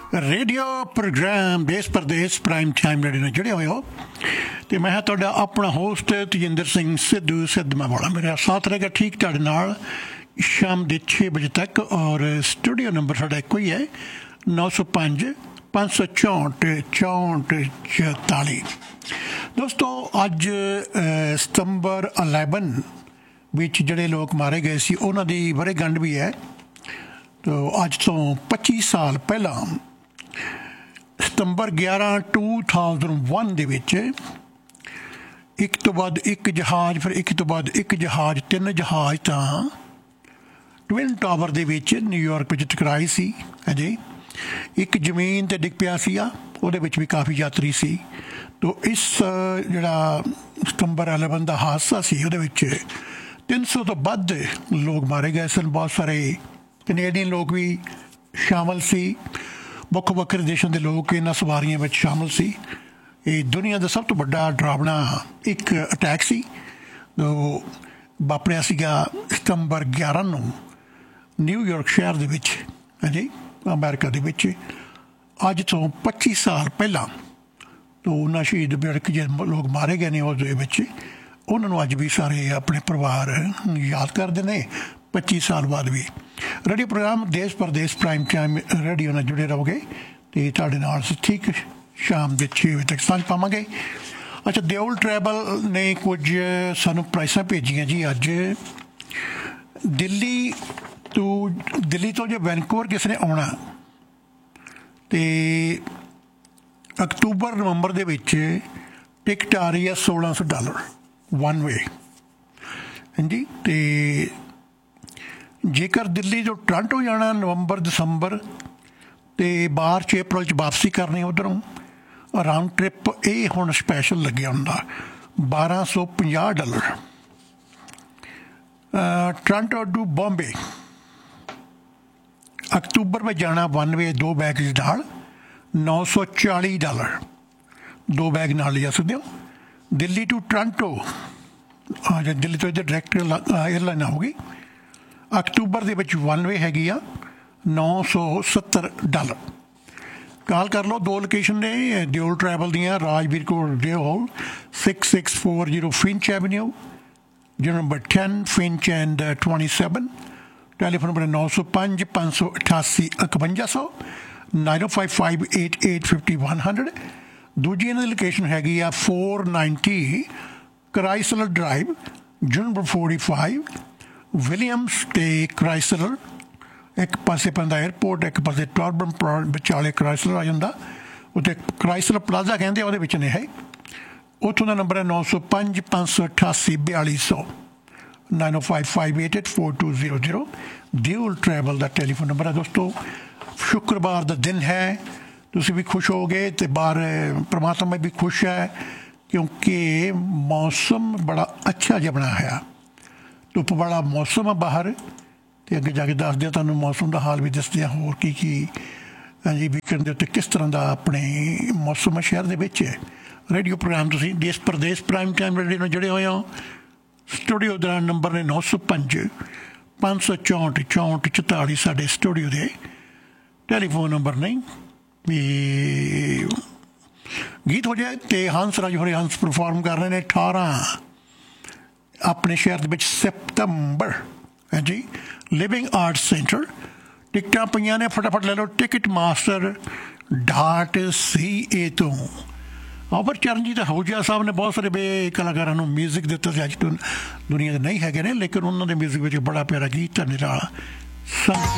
Radio programme ਦੇਸ਼ Pradesh prime time radio ਨਾਲ ਜੁੜੇ ਹੋਏ ਹੋ ਅਤੇ ਮੈਂ ਹਾਂ ਤੁਹਾਡਾ ਆਪਣਾ ਹੋਸਟ ਤਜਿੰਦਰ ਸਿੰਘ ਸਿੱਧੂ ਸਿੱਧਵਾਂ ਵਾਲਾ। ਮੇਰਾ ਸਾਥ ਰਹੇਗਾ ਠੀਕ ਤੁਹਾਡੇ ਨਾਲ ਸ਼ਾਮ ਦੇ 6 ਵਜੇ ਤੱਕ। ਔਰ ਸਟੂਡੀਓ ਨੰਬਰ ਸਾਡਾ ਇੱਕੋ ਹੀ ਹੈ 905 564 64 44। ਦੋਸਤੋ ਅੱਜ ਸਤੰਬਰ 11 ਵਿੱਚ ਜਿਹੜੇ ਲੋਕ ਮਾਰੇ ਗਏ ਸੀ ਉਹਨਾਂ ਦੀ ਵਰ੍ਹੇਗੰਢ ਵੀ ਹੈ। ਤੋ ਅੱਜ ਤੋਂ 25 ਸਾਲ ਪਹਿਲਾਂ ਸਤੰਬਰ 11 2001 ਦੇ ਵਿੱਚ ਇੱਕ ਤੋਂ ਬਾਅਦ ਇੱਕ ਜਹਾਜ਼, ਫਿਰ ਇੱਕ ਤੋਂ ਬਾਅਦ ਇੱਕ ਜਹਾਜ਼, 3 ਜਹਾਜ਼ ਤਾਂ ਟਵਿਨ ਟਾਵਰ ਦੇ ਵਿੱਚ ਨਿਊਯਾਰਕ ਵਿੱਚ ਟਕਰਾਏ ਸੀ। ਹਾਂਜੀ, ਇੱਕ ਜ਼ਮੀਨ 'ਤੇ ਡਿੱਗ ਪਿਆ ਸੀਗਾ, ਉਹਦੇ ਵਿੱਚ ਵੀ ਕਾਫੀ ਯਾਤਰੀ ਸੀ। ਤੋ ਇਸ ਜਿਹੜਾ ਸਤੰਬਰ 11 ਦਾ ਹਾਦਸਾ ਸੀ ਉਹਦੇ ਵਿੱਚ 300 ਤੋਂ ਵੱਧ ਲੋਕ ਮਾਰੇ ਗਏ ਸਨ। ਬਹੁਤ ਸਾਰੇ ਕੈਨੇਡੀਅਨ ਲੋਕ ਵੀ ਸ਼ਾਮਲ ਸੀ, ਵੱਖ ਵੱਖਰੇ ਦੇਸ਼ਾਂ ਦੇ ਲੋਕ ਇਹਨਾਂ ਸਵਾਰੀਆਂ ਵਿੱਚ ਸ਼ਾਮਲ ਸੀ। ਇਹ ਦੁਨੀਆ ਦਾ ਸਭ ਤੋਂ ਵੱਡਾ ਡਰਾਵਣਾ ਇੱਕ ਅਟੈਕ ਸੀ ਜੋ ਵਾਪਰਿਆ ਸੀਗਾ ਸਤੰਬਰ 11 ਨੂੰ ਨਿਊਯਾਰਕ ਸ਼ਹਿਰ ਦੇ ਵਿੱਚ, ਹਾਂਜੀ ਅਮਰੀਕਾ ਦੇ ਵਿੱਚ। ਅੱਜ ਤੋਂ 25 ਸਾਲ ਪਹਿਲਾਂ ਤੋਂ ਉਹਨਾਂ ਸ਼ਹੀਦ ਬਿਰਕ ਜਿਹੜੇ ਲੋਕ ਮਾਰੇ ਗਏ ਨੇ ਉਹਦੇ ਵਿੱਚ, ਉਹਨਾਂ ਨੂੰ ਅੱਜ ਵੀ ਸਾਰੇ ਆਪਣੇ ਪਰਿਵਾਰ ਯਾਦ ਕਰਦੇ ਨੇ 25 ਸਾਲ ਬਾਅਦ ਵੀ। ਰੇਡੀਓ ਪ੍ਰੋਗਰਾਮ ਦੇਸ਼ ਪ੍ਰਦੇਸ਼ ਪ੍ਰਾਈਮ ਟਾਈਮ ਰੇਡੀਓ ਨਾਲ ਜੁੜੇ ਰਹੋਗੇ ਅਤੇ ਤੁਹਾਡੇ ਨਾਲ ਠੀਕ ਸ਼ਾਮ ਦੇ 6 ਵਜੇ ਤੱਕ ਸਾਂਝ ਪਾਵਾਂਗੇ। ਅੱਛਾ, ਦਿਓਲ ਟਰੈਵਲ ਨੇ ਕੁਝ ਸਾਨੂੰ ਪ੍ਰਾਈਸਾਂ ਭੇਜੀਆਂ ਜੀ ਅੱਜ। ਦਿੱਲੀ ਤੋਂ ਜੇ ਵੈਨਕੂਵਰ ਕਿਸੇ ਨੇ ਆਉਣਾ ਅਤੇ ਅਕਤੂਬਰ ਨਵੰਬਰ ਦੇ ਵਿੱਚ ਟਿਕਟ ਆ ਰਹੀ ਹੈ $1600 ਵਨ ਵੇ, ਹਾਂਜੀ। ਅਤੇ ਜੇਕਰ ਦਿੱਲੀ ਤੋਂ ਟੋਰਾਂਟੋ ਜਾਣਾ ਨਵੰਬਰ ਦਸੰਬਰ ਅਤੇ ਮਾਰਚ ਅਪ੍ਰੈਲ 'ਚ ਵਾਪਸੀ ਕਰਨੀ ਉੱਧਰੋਂ, ਰਾਊਂਡ ਟ੍ਰਿਪ ਇਹ ਹੁਣ ਸਪੈਸ਼ਲ ਲੱਗਿਆ ਹੁੰਦਾ $1250। ਟੋਰਾਂਟੋ ਟੂ ਬੰਬੇ ਅਕਤੂਬਰ ਵਿੱਚ ਜਾਣਾ ਵਨ ਵੇ 2 ਬੈਗ ਨਾਲ $940, 2 ਬੈਗ ਨਾਲ ਲਿਜਾ ਸਕਦੇ ਹੋ। ਦਿੱਲੀ ਟੂ ਟੋਰਾਂਟੋ, ਦਿੱਲੀ ਤੋਂ ਇੱਧਰ ਡਾਇਰੈਕਟ ਏਅਰਲਾਈਨ ਆਊਗੀ, ਅਕਤੂਬਰ ਦੇ ਵਿੱਚ ਵਨ ਵੇ ਹੈਗੀ ਆ $970। ਕਾਲ ਕਰ ਲਓ, 2 ਲੋਕੇਸ਼ਨ ਨੇ ਦਿਓਲ ਟਰੈਵਲ ਦੀਆਂ, ਰਾਜਵੀਰ ਕੋਲ ਦਿਓਲ 6640 ਫਿੰਚ ਐਵਨਿਊ, ਜਿਹੜਾ number 10 finch and 27। Telephone number 905 588 5100 9055885100। ਦੂਜੀ ਇਹਨਾਂ ਦੀ ਲੋਕੇਸ਼ਨ ਹੈਗੀ ਆ 490 ਕ੍ਰਾਈਸਲਰ ਡਰਾਈਵ, ਜੂਨ 45 ਵਿਲੀਅਮਸ ਅਤੇ ਕ੍ਰਾਈਸਲਰ। ਇੱਕ ਪਾਸੇ ਪੈਂਦਾ ਏਅਰਪੋਰਟ, ਇੱਕ ਪਾਸੇ ਟਾਰਬਨ, ਵਿਚਾਲੇ ਕ੍ਰਾਈਸਲਰ ਆ ਜਾਂਦਾ, ਉੱਥੇ ਕ੍ਰਾਈਸਲਰ ਪਲਾਜ਼ਾ ਕਹਿੰਦੇ, ਉਹਦੇ ਵਿੱਚ ਨੇ ਹੈ। ਉੱਥੋਂ ਦਾ ਨੰਬਰ ਹੈ 905 588 4200 9055884200। ਦਿਓਲ ਟਰੈਵਲ ਦਾ ਟੈਲੀਫੋਨ ਨੰਬਰ ਹੈ। ਦੋਸਤੋ, ਸ਼ੁੱਕਰਵਾਰ ਦਾ ਦਿਨ ਹੈ, ਤੁਸੀਂ ਵੀ ਖੁਸ਼ ਹੋਗੇ ਅਤੇ ਬਾਹਰ ਪਰਮਾਤਮਾ ਵੀ ਖੁਸ਼ ਹੈ ਕਿਉਂਕਿ ਮੌਸਮ ਬੜਾ ਅੱਛਾ ਜਿਹਾ ਬਣਿਆ ਹੋਇਆ, ਧੁੱਪ ਵਾਲਾ ਮੌਸਮ ਆ ਬਾਹਰ। ਅਤੇ ਅੱਗੇ ਜਾ ਕੇ ਦੱਸਦੇ ਆ ਤੁਹਾਨੂੰ ਮੌਸਮ ਦਾ ਹਾਲ ਵੀ ਦੱਸਦੇ ਆ, ਹੋਰ ਕੀ ਹਾਂਜੀ ਵੀਕਐਂਡ ਦੇ ਉੱਤੇ ਕਿਸ ਤਰ੍ਹਾਂ ਦਾ ਆਪਣੇ ਮੌਸਮ ਹੈ ਸ਼ਹਿਰ ਦੇ ਵਿੱਚ। ਰੇਡੀਓ ਪ੍ਰੋਗਰਾਮ ਤੁਸੀਂ ਦੇਸ਼ ਪ੍ਰਦੇਸ਼ ਪ੍ਰਾਈਮ ਟਾਈਮ ਰੇਡੀਓ ਨਾਲ ਜੁੜੇ ਹੋਏ ਹੋ। ਸਟੂਡੀਓ ਦਾ ਨੰਬਰ ਨੇ 905 564 64 44 ਸਾਡੇ ਸਟੂਡੀਓ ਦੇ ਟੈਲੀਫੋਨ ਨੰਬਰ ਨਹੀਂ ਵੀ। ਗੀਤ ਹੋ ਜਾਏ ਅਤੇ ਹੰਸ ਰਾਜ ਹੋਰੇ ਹੰਸ ਪਰਫੋਰਮ ਕਰ ਰਹੇ ਨੇ 18 ਆਪਣੇ ਸ਼ਹਿਰ ਦੇ ਵਿੱਚ ਸਤੰਬਰ, ਹਾਂਜੀ ਲਿਵਿੰਗ ਆਰਟਸ ਸੈਂਟਰ। ਟਿਕਟਾਂ ਪਈਆਂ ਨੇ, ਫਟਾਫਟ ਲੈ ਲਓ ticketmaster.ca ਤੋਂ। ਪਰ ਚਰਨਜੀਤ ਆਹੂਜਾ ਸਾਹਿਬ ਨੇ ਬਹੁਤ ਸਾਰੇ ਕਲਾਕਾਰਾਂ ਨੂੰ ਮਿਊਜ਼ਿਕ ਦਿੱਤਾ ਸੀ, ਅੱਜ ਤੋਂ ਦੁਨੀਆ ਦੇ ਨਹੀਂ ਹੈਗੇ ਨੇ, ਲੇਕਿਨ ਉਹਨਾਂ ਦੇ ਮਿਊਜ਼ਿਕ ਵਿੱਚ ਬੜਾ ਪਿਆਰਾ ਗੀਤ ਨਿਰਾਲਾ ਸੰਗ